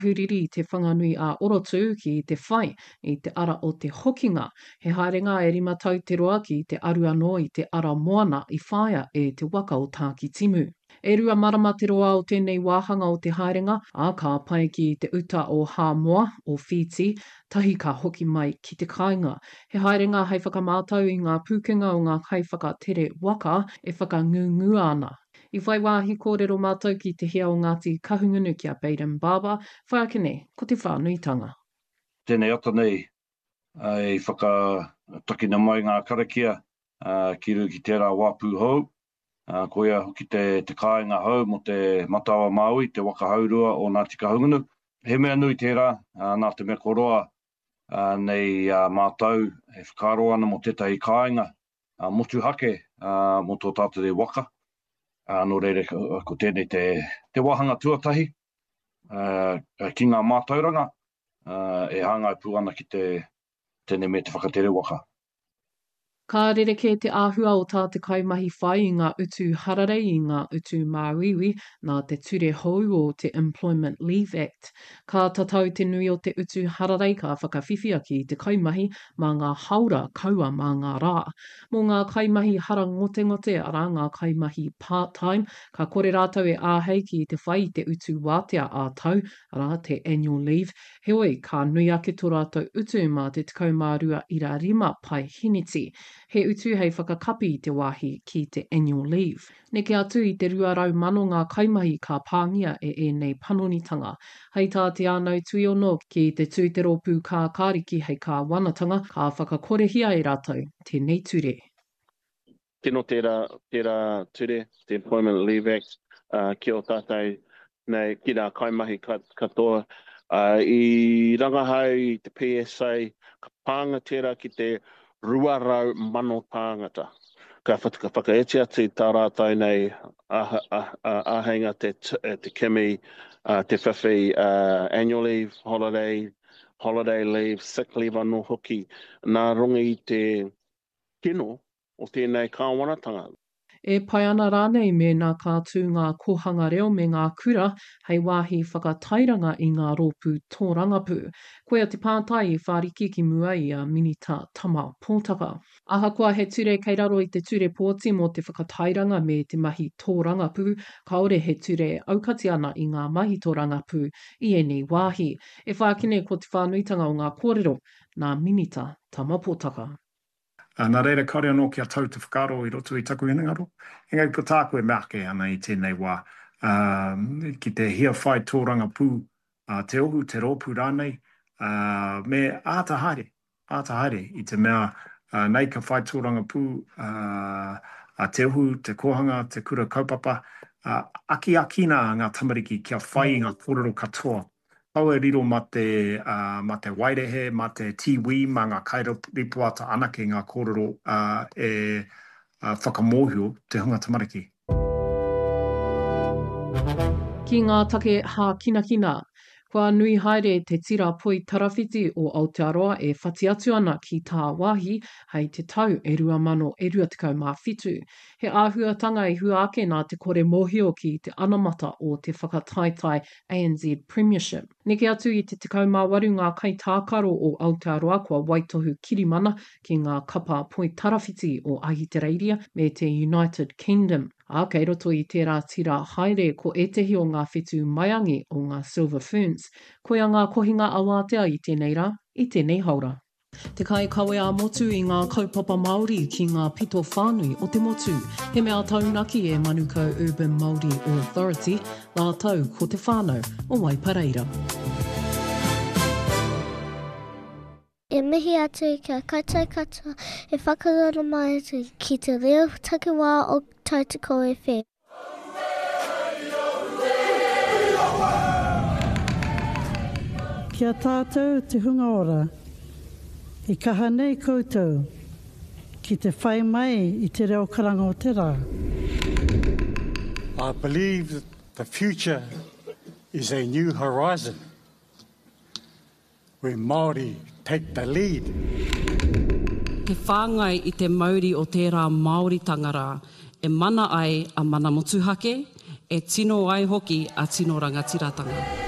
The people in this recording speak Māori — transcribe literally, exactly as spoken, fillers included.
huriri te whanganui a orotu ki te whai i te ara o te hokinga. He haerenga e rima tau te roa ki te aru anō i te ara moana i whaia e te waka o Tāki Timu. E rua marama te roa o tēnei wāhanga o te haerenga, a ka pai ki te uta o Hāmoa o Fiji, tahi ka hoki mai ki te kāinga. He haerenga hei whakamātau i ngā pūkenga o ngā kai whakatere waka e whakangungu ana. I whai wāhi kōrero mātou ki te hea o Ngāti Kahungunu kia Baden Barber, whai akene, ko te whānuitanga. Tēnei ata nei, i whakatakina mai ngā karakia uh, ki ru ki tērā wāpū hou. Uh, ko ia hoki te, te kāinga hou mo te matawa Māui, te waka haurua o Ngāti Kahungunu. He mea nui tērā, uh, nā te mea koroa uh, nei uh, mātou e whakaro ana mo tētahi kāinga uh, motu hake uh, mo tō tātere waka. Uh, no reire, ko tēnei te, te wahanga tuatahi uh, ki ngā mātauranga uh, e hāngai pū ana ki te tēnei me te whakatere waka. Ka rereke te āhua o tā te kaimahi whai i ngā utu harare i ngā utu māwiwi nā te ture hou o te Employment Leave Act. Ka tatau te nui o te utu harare ka whakawhiwhia ki te kaimahi mā ngā haura kaua mā ngā rā. Mō ngā kaimahi hara ngote ngote ara ngā kaimahi part-time, ka kore rātou e āhei ki te whai te utu wātea ātau, ara te annual leave. Heoi, ka nui ake tō rātou utu mā te tekau mā rua ira rima pai hiniti. He utu hei whakakapi i te wāhi ki te annual leave. Neke atu i te rua rau mano ngā kaimahi ka pāngia e e nei panonitanga. Hei tā te ānau tui ono ki te tūtero pū kā kāriki hei kā wanatanga ka whakakorehia e rātou tēnei ture. Tino tērā, tērā ture, te Employment Leave Act, uh, ki o tātai nei ki rā kaimahi katoa. Uh, I rangahau i te P S A, ka pānga tērā ki te ruarau mano tāngata. Ka whakaeti atu tā rātou nei āhenga te, te kimi, uh, te whiwhi, uh, annual leave, holiday, holiday leave, sick leave anō hoki. Nā rungi i te kino o tēnei kāwanatanga. E pai ana rānei me nā kātū ngā kohanga reo me ngā kura hei wāhi whakatairanga i ngā rōpū tōrangapū. Koea te pātai i whāriki ki mua i a Minita Tama Pōtaka. Ahakoa he ture kei raro i te ture pōti mo te whakatairanga me te mahi tōrangapū, kaore he ture aukati ana i ngā mahi tōrangapū i eni wāhi. E whākine ko te whānuitanga o ngā kōrero, nā Minita Tama Pōtaka. Uh, nā reira kaore anō kia tau te whakaro i roto i taku inangaro. Engai puta koe meake ana i tēnei wā. Uh, ki te hia whai tōranga pū, uh, te ohu, te rōpū rānei, uh, me āta haere, āta haere i te mea uh, nei ka whai tōranga pū, uh, uh, te ohu, te kohanga, te kura kaupapa, uh, aki akina ngā tamariki kia whai ngā kōrero katoa. Pau e riro ma te, uh, ma te wairehe, ma te tiwi, ma ngā kairipuata anake ngā kōrero uh, e uh, whakamohio te hunga tamariki. Ki ngā take hā kina kina, kua nui haere te tira poi tarawhiti o Aotearoa e whati atu ana ki tā wāhi hei te tau e rua mano e rua tekau mā whitu. He āhuatanga i hua ake nā te kore mohio ki te anamata o te whakataitai A N Z Premiership. Neke atu i te tekau mā waru ngā kai tākaro o Aotearoa kua waitohu kirimana ki ngā kapa poi tarawhiti o Ahitereiria me te United Kingdom. A kei roto i tērā tira haere ko etehi o ngā whetū maiangi o ngā Silver Ferns. Koia ngā kohinga awatea i tēnei rā, i tēnei haura. Te kai kawe a motu i ngā kaupapa Māori ki ngā pito whānui o te motu. He mea taunaki e Manukau Urban Māori Authority, la tau ko te whānau o Waipareira. E mihi atu kia kaitai katoa e whakarara mai atu ki te reo takiwā o Tautoko F M. Kia tātou te hunga ora, i kaha nei koutou, ki te whai mai i te reo karanga o te rā. I believe that the future is a new horizon, where Māori take the lead. He whāngai i te mauri o tērā Māori tangara, e mana ai a mana motuhake, e tino ai hoki a tino rangatiratanga.